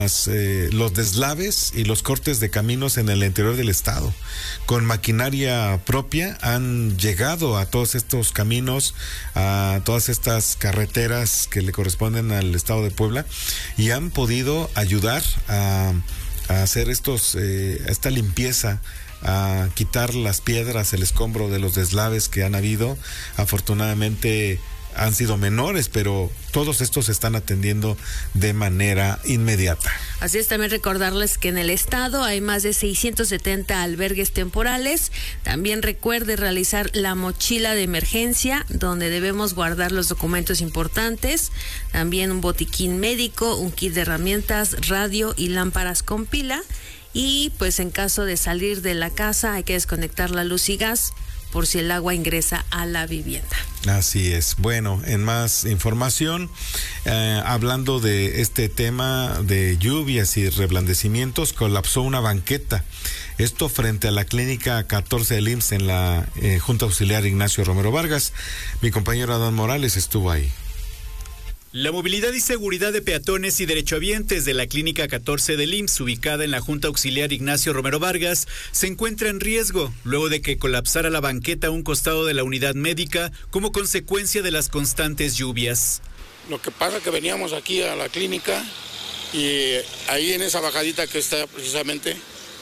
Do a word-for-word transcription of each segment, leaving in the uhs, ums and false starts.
Eh, los deslaves y los cortes de caminos en el interior del estado. Con maquinaria propia han llegado a todos estos caminos, a todas estas carreteras que le corresponden al estado de Puebla, y han podido ayudar a, a hacer estos eh, esta limpieza, a quitar las piedras, el escombro de los deslaves que han habido. Afortunadamente han sido menores, pero todos estos se están atendiendo de manera inmediata. Así es, también recordarles que en el estado hay más de seiscientos setenta albergues temporales. También recuerde realizar la mochila de emergencia, donde debemos guardar los documentos importantes, también un botiquín médico, un kit de herramientas, radio y lámparas con pila. Y pues en caso de salir de la casa hay que desconectar la luz y gas por si el agua ingresa a la vivienda. Así es. Bueno, en más información, eh, hablando de este tema de lluvias y reblandecimientos, colapsó una banqueta. Esto frente a la clínica catorce del I M S S en la eh, Junta Auxiliar Ignacio Romero Vargas. Mi compañero Adán Morales estuvo ahí. La movilidad y seguridad de peatones y derechohabientes de la Clínica catorce del I M S S, ubicada en la Junta Auxiliar Ignacio Romero Vargas, se encuentra en riesgo luego de que colapsara la banqueta a un costado de la unidad médica como consecuencia de las constantes lluvias. Lo que pasa es que veníamos aquí a la clínica y ahí en esa bajadita que está precisamente,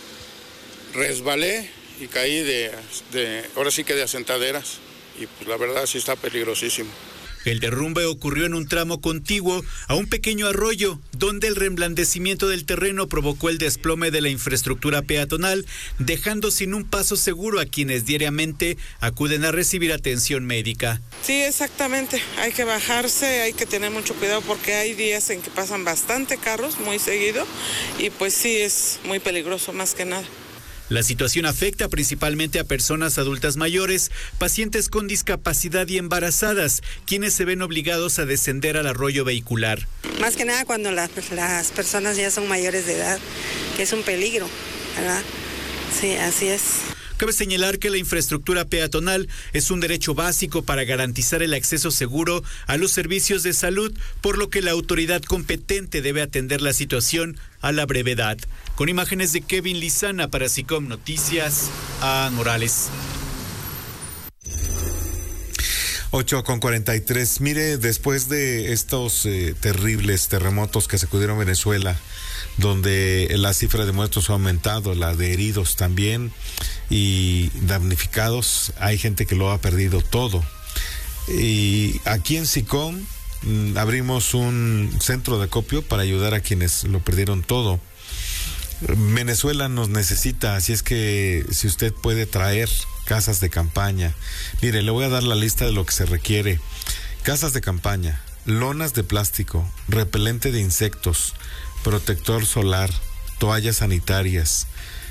resbalé y caí de, de ahora sí que de asentaderas, y pues la verdad sí está peligrosísimo. El derrumbe ocurrió en un tramo contiguo a un pequeño arroyo, donde el reblandecimiento del terreno provocó el desplome de la infraestructura peatonal, dejando sin un paso seguro a quienes diariamente acuden a recibir atención médica. Sí, exactamente. Hay que bajarse, hay que tener mucho cuidado porque hay días en que pasan bastante carros, muy seguido, y pues sí es muy peligroso más que nada. La situación afecta principalmente a personas adultas mayores, pacientes con discapacidad y embarazadas, quienes se ven obligados a descender al arroyo vehicular. Más que nada cuando las, las personas ya son mayores de edad, que es un peligro, ¿verdad? Sí, así es. Cabe señalar que la infraestructura peatonal es un derecho básico para garantizar el acceso seguro a los servicios de salud, por lo que la autoridad competente debe atender la situación a la brevedad. Con imágenes de Kevin Lizana para SICOM Noticias, a Morales. ocho con cuarenta y tres. Mire, después de estos eh, terribles terremotos que sacudieron Venezuela, donde la cifra de muertos ha aumentado, la de heridos también y damnificados, hay gente que lo ha perdido todo. Y aquí en SICOM mmm, abrimos un centro de acopio para ayudar a quienes lo perdieron todo. Venezuela nos necesita, así es que si usted puede traer casas de campaña, mire, le voy a dar la lista de lo que se requiere: casas de campaña, lonas de plástico, repelente de insectos, protector solar, toallas sanitarias,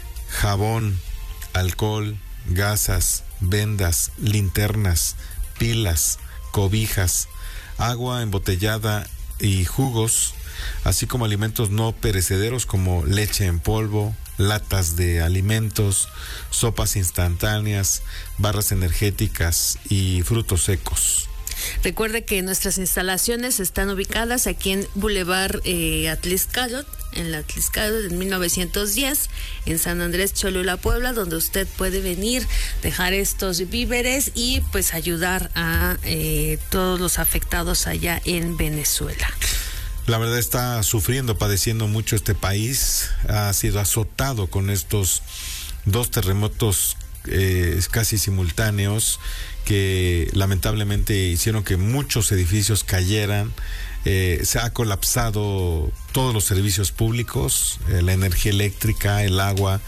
jabón, alcohol, gasas, vendas, linternas, pilas, cobijas, agua embotellada y jugos, así como alimentos no perecederos como leche en polvo, latas de alimentos, sopas instantáneas, barras energéticas y frutos secos. Recuerde que nuestras instalaciones están ubicadas aquí en Boulevard eh, Atliscayot, en la Atliscayot en mil novecientos diez, en San Andrés Cholula, Puebla, donde usted puede venir, dejar estos víveres y pues ayudar a eh, todos los afectados allá en Venezuela. La verdad está sufriendo, padeciendo mucho este país. Ha sido azotado con estos dos terremotos eh, casi simultáneos que lamentablemente hicieron que muchos edificios cayeran. Eh, se ha colapsado todos los servicios públicos, eh, la energía eléctrica, el agua,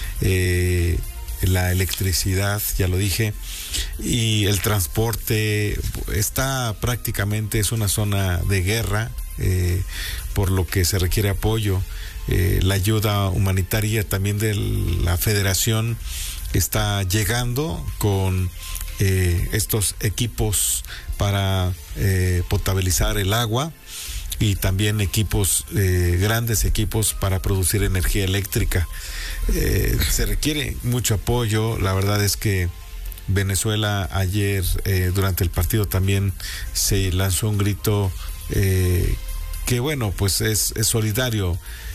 eh, la electricidad, ya lo dije, y el transporte. Está prácticamente, es una zona de guerra. Eh, por lo que se requiere apoyo. Eh, la ayuda humanitaria también de la Federación está llegando con eh, estos equipos para eh, potabilizar el agua y también equipos, eh, grandes equipos para producir energía eléctrica. Eh, se requiere mucho apoyo. La verdad es que Venezuela ayer eh, durante el partido también se lanzó un grito eh, que bueno, pues es, es solidario